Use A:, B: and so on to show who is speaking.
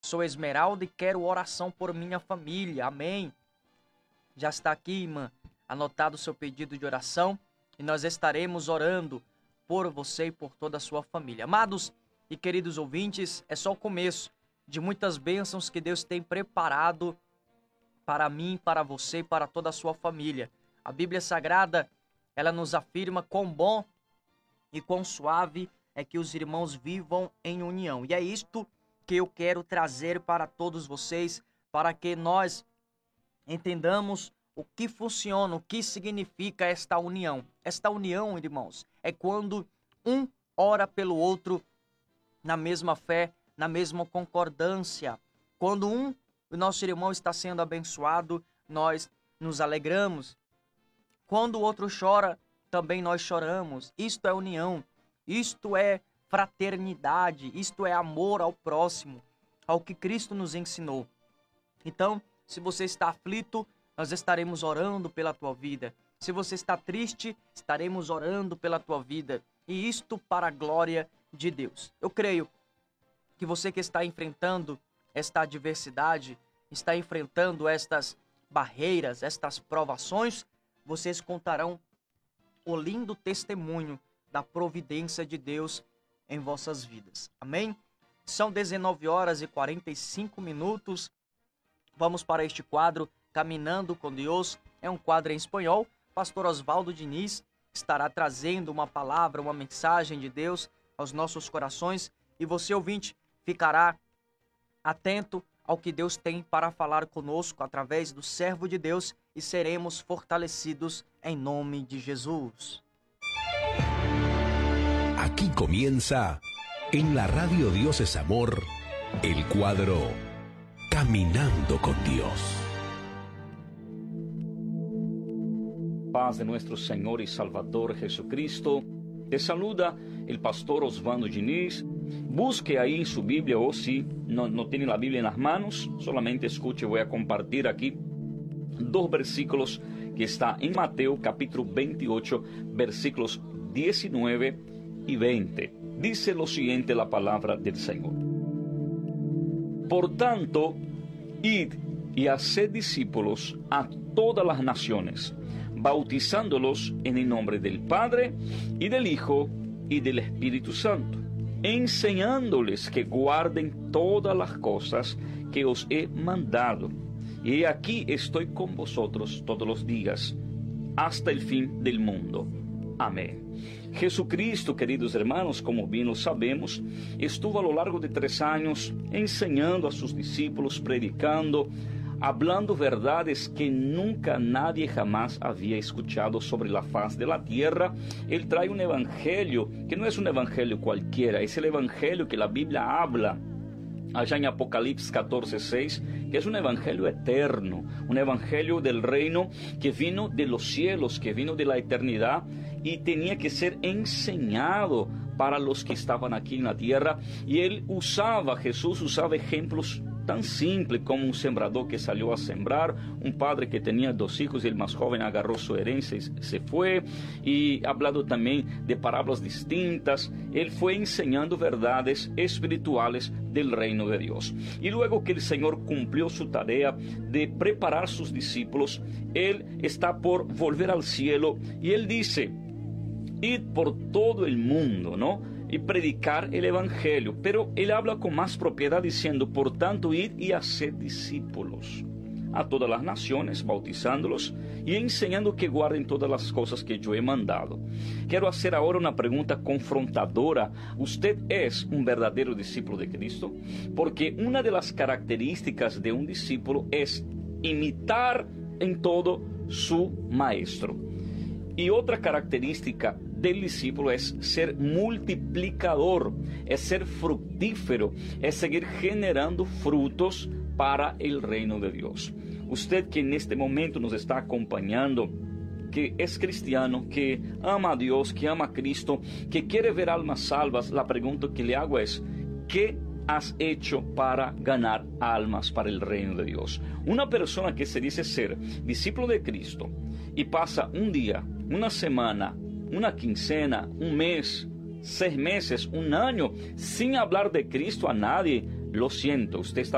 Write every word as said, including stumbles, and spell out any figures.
A: Sou Esmeralda e quero oração por minha família. Amém. Já está aqui, irmã, anotado o seu pedido de oração e nós estaremos orando por você e por toda a sua família. Amados e queridos ouvintes, é só o começo de muitas bênçãos que Deus tem preparado para mim, para você e para toda a sua família. A Bíblia Sagrada, ela nos afirma quão bom e quão suave é que os irmãos vivam em união. E é isto que eu quero trazer para todos vocês, para que nós entendamos o que funciona, o que significa esta união. Esta união, irmãos, é quando um ora pelo outro na mesma fé, na mesma concordância. Quando um, o nosso irmão está sendo abençoado, nós nos alegramos. Quando o outro chora, também nós choramos. Isto é união, isto é fraternidade, isto é amor ao próximo, ao que Cristo nos ensinou. Então, se você está aflito, nós estaremos orando pela tua vida. Se você está triste, estaremos orando pela tua vida. E isto para a glória de Deus. Eu creio que você que está enfrentando esta adversidade, está enfrentando estas barreiras, estas provações, vocês contarão o lindo testemunho da providência de Deus em vossas vidas. Amém? São dezenove horas e quarenta e cinco minutos. Vamos para este quadro Caminhando com Deus. É um quadro em espanhol. Pastor Oswaldo Diniz estará trazendo uma palavra, uma mensagem de Deus aos nossos corações. E você, ouvinte, ficará atento ao que Deus tem para falar conosco através do servo de Deus e seremos fortalecidos em nome de Jesus.
B: Aquí comienza, en la radio Dios es Amor, el cuadro Caminando con Dios.
C: Paz de nuestro Señor y Salvador Jesucristo. Te saluda el pastor Oswaldo Diniz. Busque ahí en su Biblia, o si no, no tiene la Biblia en las manos, solamente escuche, voy a compartir aquí dos versículos que está en Mateo capítulo veintiocho, versículos diecinueve y veinte. Dice lo siguiente la palabra del Señor. Por tanto, id y haced discípulos a todas las naciones, bautizándolos en el nombre del Padre y del Hijo y del Espíritu Santo, enseñándoles que guarden todas las cosas que os he mandado. Y aquí estoy con vosotros todos los días, hasta el fin del mundo. Amén. Jesucristo, queridos hermanos, como bien lo sabemos, estuvo a lo largo de tres años enseñando a sus discípulos, predicando, hablando verdades que nunca nadie jamás había escuchado sobre la faz de la tierra. Él trae un evangelio que no es un evangelio cualquiera, es el evangelio que la Biblia habla allá en Apocalipsis catorce seis, que es un evangelio eterno, un evangelio del reino que vino de los cielos, que vino de la eternidad y tenía que ser enseñado para los que estaban aquí en la tierra. Y él usaba, Jesús usaba ejemplos tan simples como un sembrador que salió a sembrar, un padre que tenía dos hijos y el más joven agarró su herencia y se fue, y hablado también de parábolas distintas. Él fue enseñando verdades espirituales del reino de Dios. Y luego que el Señor cumplió su tarea de preparar sus discípulos, Él está por volver al cielo y Él dice: id por todo el mundo, ¿no? Y predicar el evangelio. Pero él habla con más propiedad diciendo: por tanto, id y haced discípulos a todas las naciones, bautizándolos y enseñando que guarden todas las cosas que yo he mandado. Quiero hacer ahora una pregunta confrontadora. ¿Usted es un verdadero discípulo de Cristo? Porque una de las características de un discípulo es imitar en todo su maestro. Y otra característica del discípulo es ser multiplicador, es ser fructífero, es seguir generando frutos para el reino de Dios. Usted que en este momento nos está acompañando, que es cristiano, que ama a Dios, que ama a Cristo, que quiere ver almas salvas, la pregunta que le hago es: ¿qué has hecho para ganar almas para el reino de Dios? Una persona que se dice ser discípulo de Cristo y pasa un día, una semana, una quincena, un mes, seis meses, un año sin hablar de Cristo a nadie, lo siento, usted está